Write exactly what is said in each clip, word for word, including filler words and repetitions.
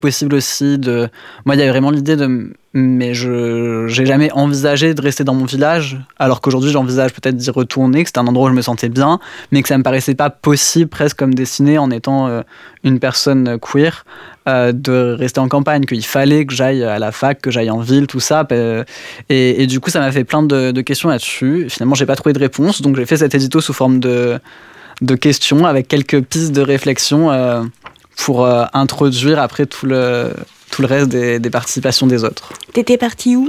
possible aussi de... Moi, il y avait vraiment l'idée de... Mais je j'ai jamais envisagé de rester dans mon village, alors qu'aujourd'hui, j'envisage peut-être d'y retourner, que c'était un endroit où je me sentais bien, mais que ça me paraissait pas possible, presque comme destiné, en étant euh, une personne queer, euh, de rester en campagne, qu'il fallait que j'aille à la fac, que j'aille en ville, tout ça. Et, et du coup, ça m'a fait plein de, de questions là-dessus. Finalement, j'ai pas trouvé de réponse, donc j'ai fait cet édito sous forme de, de questions, avec quelques pistes de réflexion euh, pour euh, introduire après tout le... tout le reste des, des participations des autres. T'étais partie où ?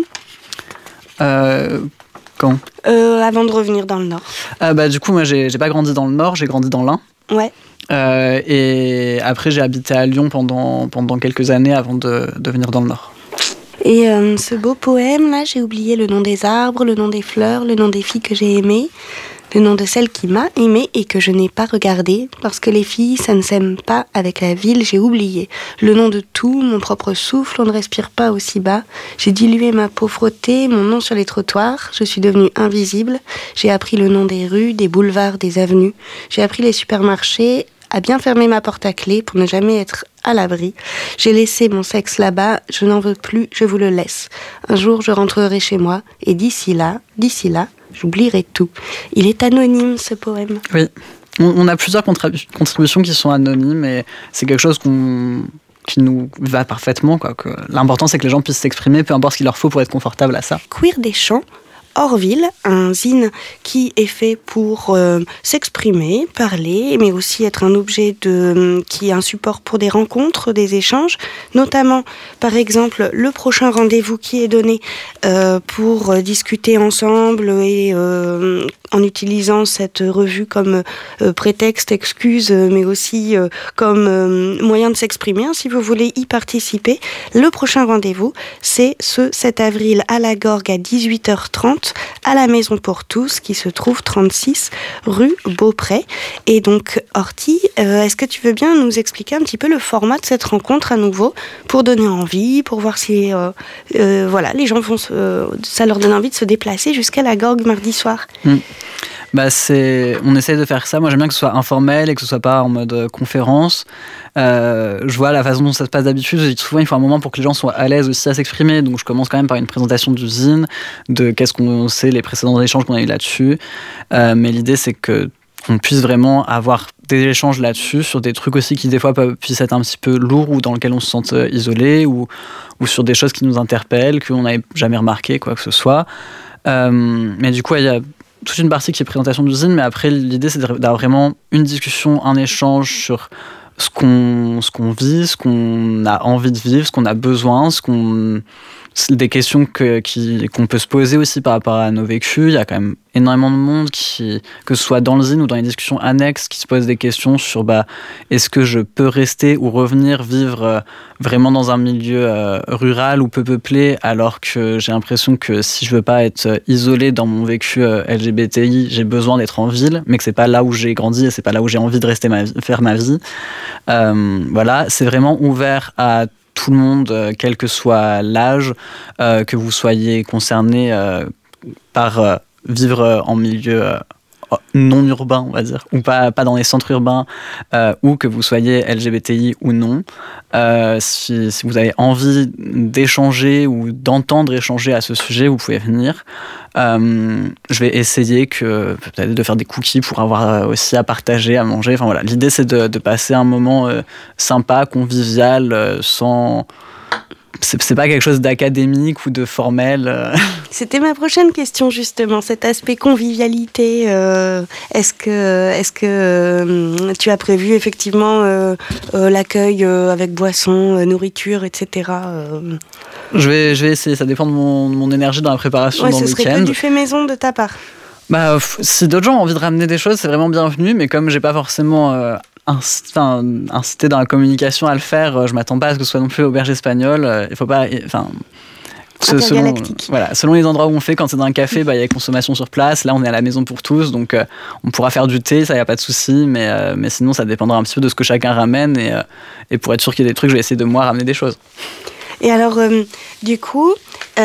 euh, Quand euh, Avant de revenir dans le Nord. euh, bah, Du coup, moi, j'ai, j'ai pas grandi dans le Nord, j'ai grandi dans l'Ain. Ouais. Euh, et après, j'ai habité à Lyon pendant, pendant quelques années avant de, de venir dans le Nord. Et euh, ce beau poème, là, j'ai oublié le nom des arbres, le nom des fleurs, le nom des filles que j'ai aimées, le nom de celle qui m'a aimée et que je n'ai pas regardée, parce que les filles, ça ne s'aime pas avec la ville, j'ai oublié. Le nom de tout, mon propre souffle, on ne respire pas aussi bas. J'ai dilué ma peau frottée, mon nom sur les trottoirs, je suis devenue invisible. J'ai appris le nom des rues, des boulevards, des avenues. J'ai appris les supermarchés, à bien fermer ma porte à clé pour ne jamais être à l'abri. J'ai laissé mon sexe là-bas, je n'en veux plus, je vous le laisse. Un jour, je rentrerai chez moi, et d'ici là, d'ici là, j'oublierai tout. Il est anonyme, ce poème. Oui, on, on a plusieurs contribu- contributions qui sont anonymes, et c'est quelque chose qu'on, qui nous va parfaitement, quoi. Que l'important, c'est que les gens puissent s'exprimer, peu importe ce qu'il leur faut pour être confortable à ça. Queer des champs, hors ville, un zine qui est fait pour euh, s'exprimer, parler, mais aussi être un objet de, qui est un support pour des rencontres, des échanges, notamment, par exemple, le prochain rendez-vous qui est donné euh, pour discuter ensemble et euh, en utilisant cette revue comme euh, prétexte, excuse, mais aussi euh, comme euh, moyen de s'exprimer, hein, si vous voulez y participer. Le prochain rendez-vous, c'est ce sept avril à la Gorgue à dix-huit heures trente à la Maison pour tous qui se trouve trente-six rue Beaupré. Et donc, Horty, euh, est-ce que tu veux bien nous expliquer un petit peu le format de cette rencontre à nouveau pour donner envie, pour voir si euh, euh, voilà, les gens vont se, euh, ça leur donne envie de se déplacer jusqu'à la Gorgue mardi soir. Mmh. Bah c'est, on essaie de faire ça. Moi, j'aime bien que ce soit informel et que ce soit pas en mode euh, conférence. Euh, je vois la façon dont ça se passe d'habitude. Je dis souvent, il faut un moment pour que les gens soient à l'aise aussi à s'exprimer. Donc, je commence quand même par une présentation d'usine, de qu'est-ce qu'on sait, les précédents échanges qu'on a eu là-dessus. Euh, mais l'idée, c'est que on puisse vraiment avoir des échanges là-dessus, sur des trucs aussi qui, des fois, peuvent, puissent être un petit peu lourds ou dans lesquels on se sente isolé, ou, ou sur des choses qui nous interpellent, qu'on n'avait jamais remarqué, quoi que ce soit. Euh, mais du coup, il y a toute une partie qui est présentation d'usine, mais après, l'idée, c'est d'avoir vraiment une discussion, un échange sur ce qu'on, ce qu'on vit, ce qu'on a envie de vivre, ce qu'on a besoin, ce qu'on... des questions que, qui, qu'on peut se poser aussi par rapport à nos vécus. Il y a quand même énormément de monde, qui, que ce soit dans le zine ou dans les discussions annexes, qui se posent des questions sur bah, est-ce que je peux rester ou revenir vivre euh, vraiment dans un milieu euh, rural ou peu peuplé, alors que j'ai l'impression que si je veux pas être isolé dans mon vécu euh, L G B T I, j'ai besoin d'être en ville, mais que c'est pas là où j'ai grandi et c'est pas là où j'ai envie de rester ma vie, faire ma vie. Euh, voilà, c'est vraiment ouvert à tout le monde, euh, quel que soit l'âge, euh, que vous soyez concerné euh, par euh, vivre euh, en milieu euh, non urbain, on va dire, ou pas, pas dans les centres urbains, euh, ou que vous soyez L G B T I ou non. Euh, si, si vous avez envie d'échanger ou d'entendre échanger à ce sujet, vous pouvez venir. Euh, je vais essayer que, peut-être de faire des cookies pour avoir aussi à partager, à manger. Enfin, voilà. L'idée, c'est de, de passer un moment euh, sympa, convivial, euh, sans... C'est, c'est pas quelque chose d'académique ou de formel. Euh. C'était ma prochaine question, justement, cet aspect convivialité. Euh, est-ce que, est-ce que euh, tu as prévu effectivement euh, euh, l'accueil euh, avec boissons, euh, nourriture, et cetera euh... je, vais, je vais essayer, ça dépend de mon, de mon énergie dans la préparation, ouais, dans le week-end. Ce serait que du fait maison de ta part. Bah, si d'autres gens ont envie de ramener des choses, c'est vraiment bienvenu, mais comme j'ai pas forcément... Euh, Enfin, incité dans la communication à le faire, je m'attends pas à ce que ce soit non plus auberge espagnole. Il faut pas, enfin, selon, voilà, selon les endroits où on fait, quand c'est dans un café, bah il y a consommation sur place. Là, on est à la maison pour tous, donc euh, on pourra faire du thé, ça y a pas de souci. Mais euh, mais sinon, ça dépendra un petit peu de ce que chacun ramène et euh, et pour être sûr qu'il y ait des trucs, je vais essayer de moi ramener des choses. Et alors, euh, du coup, euh,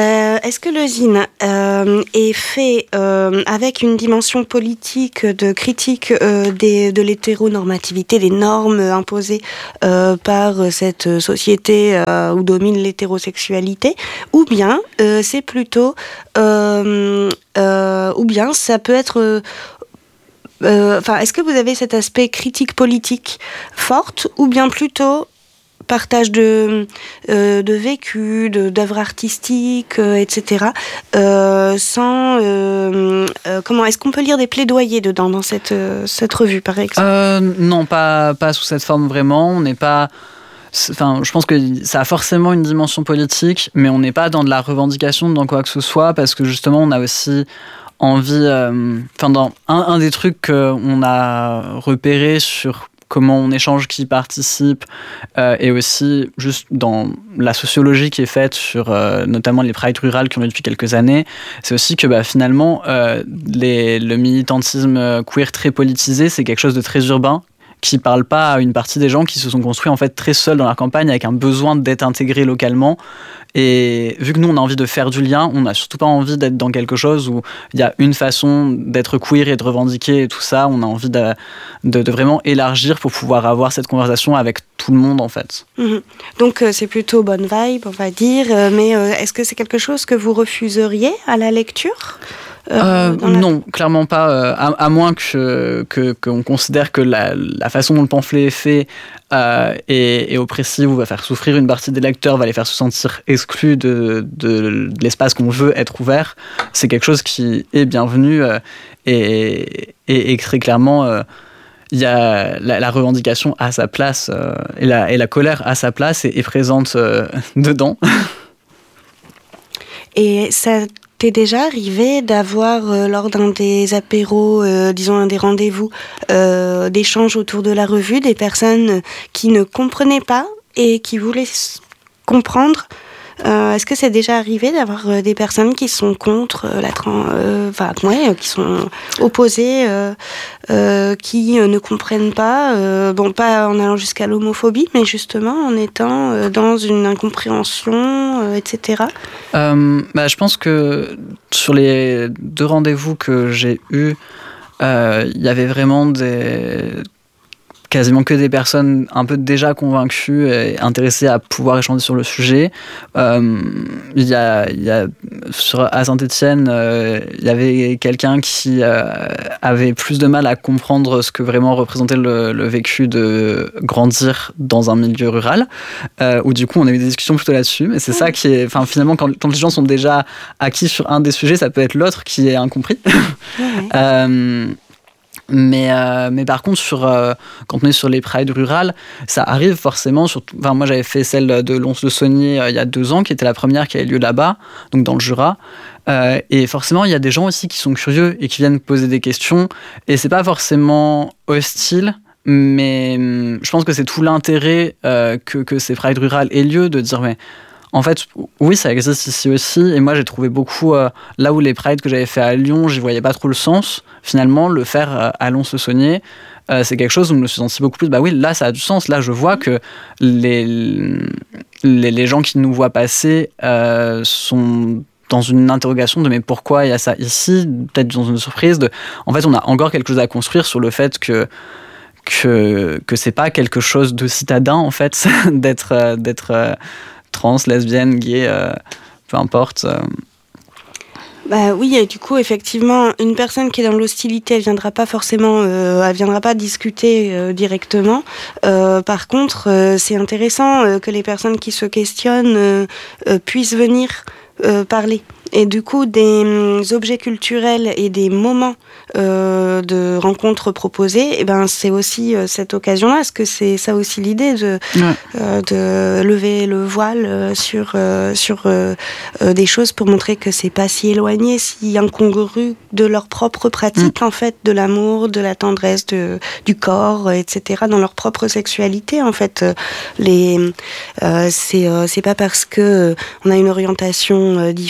est-ce que le zine euh, est fait euh, avec une dimension politique de critique euh, des, de l'hétéronormativité, des normes imposées euh, par cette société euh, où domine l'hétérosexualité, ou bien euh, c'est plutôt, euh, euh, ou bien ça peut être euh, enfin, est-ce que vous avez cet aspect critique politique forte, ou bien plutôt partage de, euh, de vécu, de, d'œuvres artistiques, euh, et cetera. Euh, sans, euh, euh, comment est-ce qu'on peut lire des plaidoyers dedans dans cette, euh, cette revue, par exemple? euh, Non, pas, pas sous cette forme vraiment. On n'est pas. Enfin, je pense que ça a forcément une dimension politique, mais on n'est pas dans de la revendication, dans quoi que ce soit, parce que justement, on a aussi envie. Euh, enfin, dans un, un des trucs qu'on a repéré sur comment on échange, qui participe, euh, et aussi juste dans la sociologie qui est faite sur euh, notamment les prides rurales qui ont eu depuis quelques années, c'est aussi que bah, finalement euh, les, le militantisme queer très politisé, c'est quelque chose de très urbain, qui parle pas à une partie des gens qui se sont construits en fait très seuls dans leur campagne avec un besoin d'être intégrés localement. Et vu que nous on a envie de faire du lien, on n'a surtout pas envie d'être dans quelque chose où il y a une façon d'être queer et de revendiquer et tout ça. On a envie de, de, de vraiment élargir pour pouvoir avoir cette conversation avec tout le monde en fait. Mmh. Donc euh, c'est plutôt bonne vibe, on va dire, euh, mais euh, est-ce que c'est quelque chose que vous refuseriez à la lecture ? Euh, euh, non, la... clairement pas, euh, à, à moins que, que, qu'on considère que la, la façon dont le pamphlet est fait euh, est, est oppressive ou va faire souffrir une partie des lecteurs, va les faire se sentir exclus de, de, de l'espace qu'on veut être ouvert. C'est quelque chose qui est bienvenu euh, et, et, et très clairement, euh, il y a la, la revendication à sa place euh, et, la, et la colère à sa place et est présente euh, dedans. Et ça t'est déjà arrivé d'avoir, euh, lors d'un des apéros, euh, disons un des rendez-vous, euh, d'échanges autour de la revue, des personnes qui ne comprenaient pas et qui voulaient comprendre? Euh, est-ce que c'est déjà arrivé d'avoir euh, des personnes qui sont contre euh, la trans, euh, enfin ouais, qui sont opposées, euh, euh, qui euh, ne comprennent pas, euh, bon pas en allant jusqu'à l'homophobie, mais justement en étant euh, dans une incompréhension, euh, et cetera. Euh, bah, je pense que sur les deux rendez-vous que j'ai eus, il euh, y avait vraiment des quasiment que des personnes un peu déjà convaincues et intéressées à pouvoir échanger sur le sujet. Euh, il y a, il y a, sur, à Saint-Étienne, euh, il y avait quelqu'un qui euh, avait plus de mal à comprendre ce que vraiment représentait le, le vécu de grandir dans un milieu rural, euh, où du coup on a eu des discussions plutôt là-dessus, mais c'est ça qui est, enfin finalement quand, quand les gens sont déjà acquis sur un des sujets, ça peut être l'autre qui est incompris. Ouais. euh, Mais, euh, mais par contre, sur, euh, quand on est sur les prides rurales, ça arrive forcément. Sur, enfin, moi, j'avais fait celle de Lons-le-Saunier euh, il y a deux ans, qui était la première qui a eu lieu là-bas, donc dans le Jura. Euh, et forcément, il y a des gens aussi qui sont curieux et qui viennent poser des questions. Et c'est pas forcément hostile, mais je pense que c'est tout l'intérêt euh, que, que ces prides rurales aient lieu, de dire mais en fait, oui, ça existe ici aussi. Et moi, j'ai trouvé beaucoup... Euh, là où les prides que j'avais fait à Lyon, j'y voyais pas trop le sens. Finalement, le faire euh, à Lons-le-Saunier, euh, c'est quelque chose où je me suis senti beaucoup plus... Bah oui, là, ça a du sens. Là, je vois que les, les, les gens qui nous voient passer euh, sont dans une interrogation de mais pourquoi il y a ça ici ? Peut-être dans une surprise de... En fait, on a encore quelque chose à construire sur le fait que que, que c'est pas quelque chose de citadin, en fait, d'être... Euh, d'être euh, trans, lesbienne, gay, euh, peu importe. Euh. Bah oui, et du coup, effectivement, une personne qui est dans l'hostilité, elle viendra pas forcément, euh, elle viendra pas discuter euh, directement. Euh, par contre, euh, c'est intéressant euh, que les personnes qui se questionnent euh, euh, puissent venir euh, parler. Et du coup, des euh, objets culturels et des moments euh, de rencontres proposés, et ben c'est aussi euh, cette occasion-là, parce que c'est ça aussi l'idée de ouais. euh, de lever le voile euh, sur euh, sur euh, euh, des choses pour montrer que c'est pas si éloigné, si incongru de leur propre pratique, mmh. en fait, de l'amour, de la tendresse, de du corps, et cetera, dans leur propre sexualité, en fait. Les euh, c'est euh, c'est pas parce que euh, on a une orientation euh, différente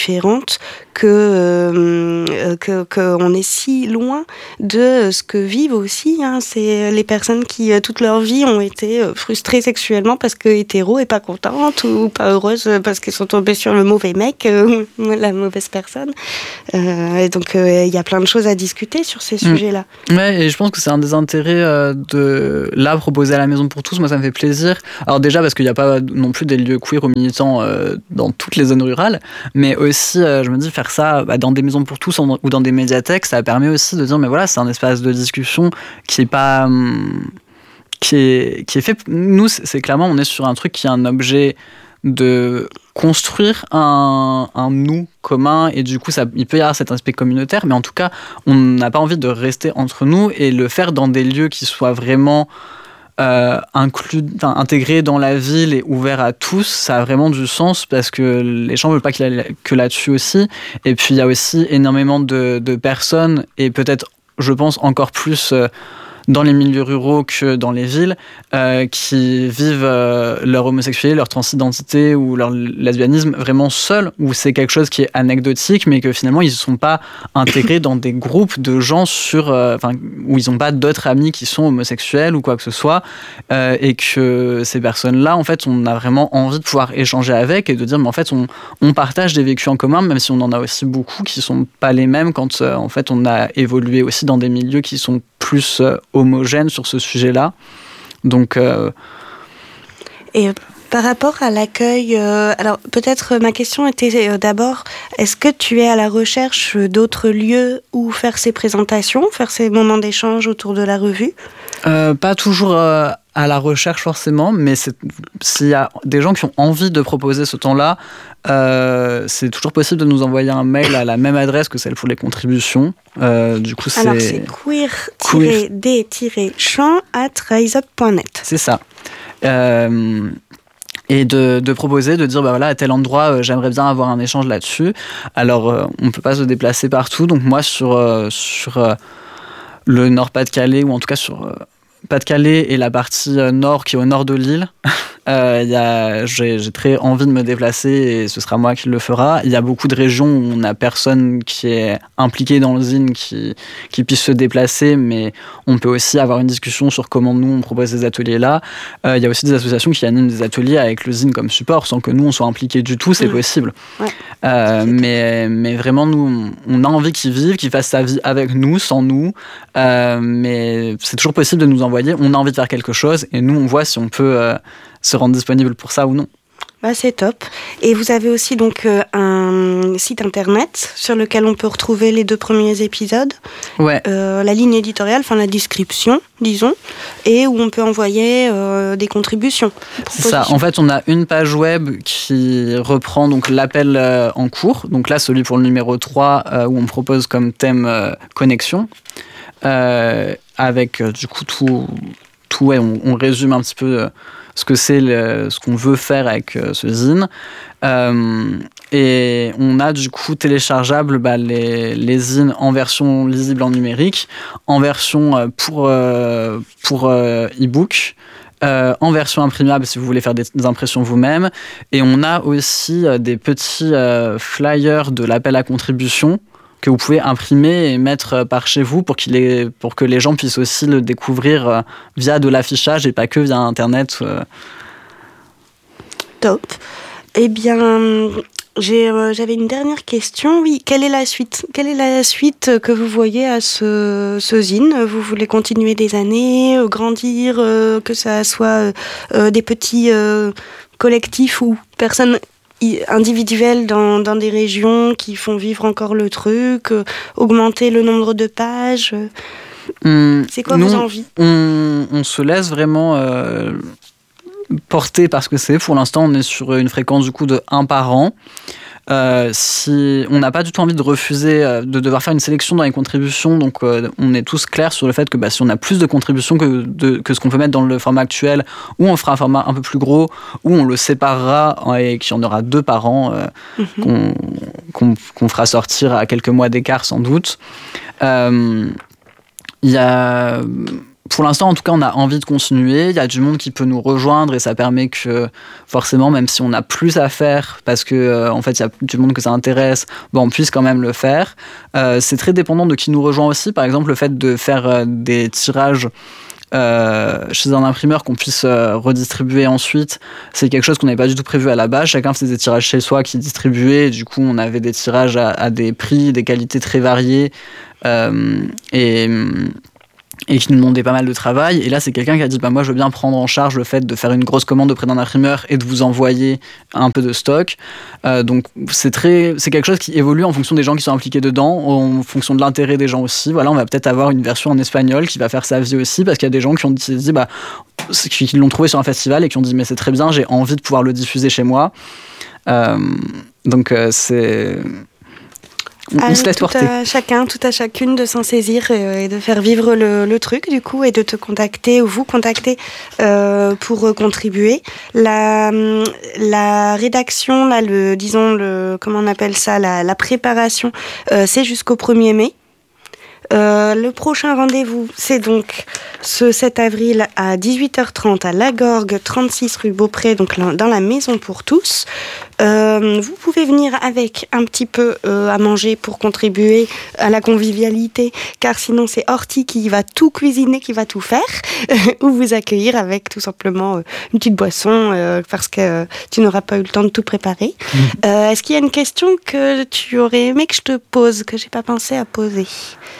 compte que, euh, que, que on est si loin de ce que vivent aussi, hein, c'est les personnes qui, euh, toute leur vie, ont été frustrées sexuellement parce que hétéro et pas contentes, ou pas heureuses parce qu'elles sont tombées sur le mauvais mec, euh, la mauvaise personne. Euh, et donc, il euh, y a plein de choses à discuter sur ces mmh. sujets-là. Ouais, et je pense que c'est un des intérêts euh, de là proposer à la Maison pour tous. Moi, ça me fait plaisir. Alors déjà parce qu'il n'y a pas non plus des lieux queer ou militants euh, dans toutes les zones rurales, mais aussi, euh, je me dis, faire ça bah, dans des maisons pour tous en, ou dans des médiathèques, ça permet aussi de dire, mais voilà, c'est un espace de discussion qui est pas... Hum, qui est, qui est fait... Nous, c'est, c'est clairement, on est sur un truc qui est un objet de construire un, un nous commun, et du coup ça, il peut y avoir cet aspect communautaire, mais en tout cas on n'a pas envie de rester entre nous et le faire dans des lieux qui soient vraiment euh, inclus, intégrés dans la ville et ouverts à tous. Ça a vraiment du sens parce que les gens ne veulent pas qu'il y ait que là-dessus aussi. Et puis il y a aussi énormément de, de personnes, et peut-être je pense encore plus euh, dans les milieux ruraux que dans les villes, euh, qui vivent euh, leur homosexualité, leur transidentité ou leur lesbianisme vraiment seuls, où c'est quelque chose qui est anecdotique, mais que finalement ils ne sont pas intégrés dans des groupes de gens sur, euh, où ils n'ont pas d'autres amis qui sont homosexuels ou quoi que ce soit, euh, et que ces personnes-là, en fait, on a vraiment envie de pouvoir échanger avec et de dire, mais en fait, on, on partage des vécus en commun, même si on en a aussi beaucoup qui ne sont pas les mêmes quand, euh, en fait, on a évolué aussi dans des milieux qui sont plus euh, homogène sur ce sujet-là. Donc, euh... Et par rapport à l'accueil, euh, alors peut-être ma question était euh, d'abord, est-ce que tu es à la recherche d'autres lieux où faire ces présentations, faire ces moments d'échange autour de la revue ? euh, Pas toujours euh, à la recherche forcément, mais c'est, s'il y a des gens qui ont envie de proposer ce temps-là, euh, c'est toujours possible de nous envoyer un mail à la même adresse que celle pour les contributions. Euh, du coup, c'est Alors c'est queer d champ arobase riseup point net. C'est ça. Euh, et de, de proposer, de dire bah voilà, à tel endroit euh, j'aimerais bien avoir un échange là-dessus. Alors euh, on peut pas se déplacer partout, donc moi sur euh, sur euh, le Nord-Pas-de-Calais, ou en tout cas sur euh, Pas-de-Calais et la partie euh, nord qui est au nord de l'île, euh, y a, j'ai, j'ai très envie de me déplacer et ce sera moi qui le fera. Il y a beaucoup de régions où on n'a personne qui est impliqué dans le zine qui, qui puisse se déplacer, mais on peut aussi avoir une discussion sur comment nous on propose ces ateliers-là. Euh, il y a aussi des associations qui animent des ateliers avec le zine comme support sans que nous on soit impliqués du tout, c'est mmh. possible. Ouais. Euh, mais, mais vraiment nous on a envie qu'ils vivent, qu'ils fassent sa vie avec nous, sans nous, euh, mais c'est toujours possible de nous envoyer. On a envie de faire quelque chose et nous on voit si on peut euh, se rendre disponible pour ça ou non. Bah, c'est top. Et vous avez aussi donc euh, un site internet sur lequel on peut retrouver les deux premiers épisodes, ouais. euh, la ligne éditoriale, enfin la description, disons, et où on peut envoyer euh, des contributions. C'est ça. En fait, on a une page web qui reprend donc l'appel euh, en cours. Donc là, celui pour le numéro trois, euh, où on propose comme thème euh, connexion, euh, avec euh, du coup tout, tout ouais, on, on résume un petit peu. Euh, ce que c'est le, ce qu'on veut faire avec euh, ce zine. Euh, et on a du coup téléchargeable bah, les, les zines en version lisible en numérique, en version euh, pour, euh, pour euh, e-book, euh, en version imprimable si vous voulez faire des, des impressions vous-même. Et on a aussi euh, des petits euh, flyers de l'appel à contribution que vous pouvez imprimer et mettre par chez vous pour, qu'il ait, pour que les gens puissent aussi le découvrir via de l'affichage et pas que via Internet. Top. Eh bien, j'ai, euh, j'avais une dernière question. Oui, quelle est la suite ? Quelle est la suite que vous voyez à ce, ce zine ? Vous voulez continuer des années, euh, grandir, euh, que ça soit euh, des petits euh, collectifs ou personnes individuels dans, dans des régions qui font vivre encore le truc, euh, augmenter le nombre de pages. Hum, C'est quoi nous, vos envies ? on, on se laisse vraiment euh, porter par ce que c'est. Pour l'instant, on est sur une fréquence du coup de un par an. Euh, si on n'a pas du tout envie de refuser euh, de devoir faire une sélection dans les contributions, donc euh, on est tous clairs sur le fait que bah, si on a plus de contributions que, de, que ce qu'on peut mettre dans le format actuel, ou on fera un format un peu plus gros, ou on le séparera et qu'il y en aura deux par an euh, mm-hmm. qu'on, qu'on, qu'on fera sortir à quelques mois d'écart sans doute. Il euh, y a pour l'instant, en tout cas, on a envie de continuer. Il y a du monde qui peut nous rejoindre et ça permet que, forcément, même si on a plus à faire, parce que euh, en fait, il y a du monde que ça intéresse, bon, on puisse quand même le faire. Euh, c'est très dépendant de qui nous rejoint aussi. Par exemple, le fait de faire euh, des tirages euh, chez un imprimeur qu'on puisse euh, redistribuer ensuite, c'est quelque chose qu'on n'avait pas du tout prévu à la base. Chacun faisait des tirages chez soi qui distribuait. Et du coup, on avait des tirages à, à des prix, des qualités très variées. Euh, et... et qui nous demandait pas mal de travail. Et là, c'est quelqu'un qui a dit bah, « moi, je veux bien prendre en charge le fait de faire une grosse commande auprès d'un imprimeur et de vous envoyer un peu de stock. Euh, » Donc, c'est, très, c'est quelque chose qui évolue en fonction des gens qui sont impliqués dedans, en fonction de l'intérêt des gens aussi. Voilà, on va peut-être avoir une version en espagnol qui va faire sa vie aussi, parce qu'il y a des gens qui ont dit bah, qui l'ont trouvé sur un festival et qui ont dit « mais c'est très bien, j'ai envie de pouvoir le diffuser chez moi. Euh, » Donc, euh, c'est... On, on se laisse porter. Tout à chacun, tout à chacune de s'en saisir et, et de faire vivre le, le truc du coup et de te contacter ou vous contacter euh, pour contribuer. La, la rédaction, là, le, disons le, comment on appelle ça, la, la préparation, euh, c'est jusqu'au premier mai. Euh, le prochain rendez-vous, c'est donc ce sept avril à dix-huit heures trente à La Gorgue, trente-six rue Beaupré, donc dans la Maison pour tous. Euh, vous pouvez venir avec un petit peu euh, à manger pour contribuer à la convivialité, car sinon c'est Horty qui va tout cuisiner, qui va tout faire, ou vous accueillir avec tout simplement euh, une petite boisson, euh, parce que euh, tu n'auras pas eu le temps de tout préparer. Mmh. Euh, est-ce qu'il y a une question que tu aurais aimé que je te pose, que j'ai pas pensé à poser ?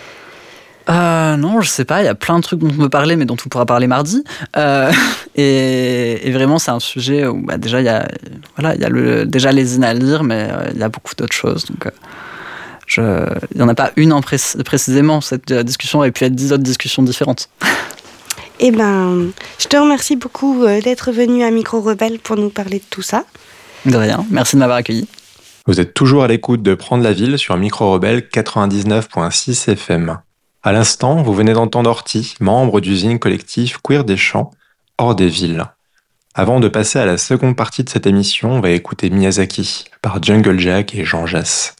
Euh, non, je sais pas, il y a plein de trucs dont on peut parler, mais dont on pourra parler mardi. Euh, et, et vraiment, c'est un sujet où bah, déjà, il y a, voilà, il y a le, déjà les zines à lire, mais euh, il y a beaucoup d'autres choses. Donc, euh, je, il n'y en a pas une en pré- précisément. Cette discussion aurait pu être dix autres discussions différentes. Eh ben, je te remercie beaucoup d'être venu à Micro Rebelle pour nous parler de tout ça. De rien, merci de m'avoir accueilli. Vous êtes toujours à l'écoute de Prendre la Ville sur Micro Rebelle quatre-vingt-dix-neuf virgule six F M. À l'instant, vous venez d'entendre Horty, membre du zine collectif Queer des Champs, hors des villes. Avant de passer à la seconde partie de cette émission, on va écouter Miyazaki par Jungle Jack et Jean Jass.